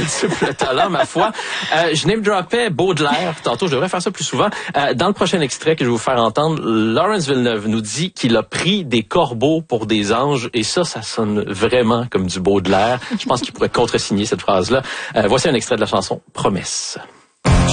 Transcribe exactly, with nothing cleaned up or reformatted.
multiples talents, ma foi. Euh, je name-droppais Baudelaire. Tantôt, je devrais faire ça plus souvent. Euh, dans le prochain extrait que je vais vous faire entendre, Lawrence Villeneuve nous dit qu'il a pris des corbeaux pour des anges. Et ça, ça sonne vraiment comme du Baudelaire. Je pense qu'il pourrait contresigner cette phrase-là. Euh, voici un extrait de la chanson Promesse.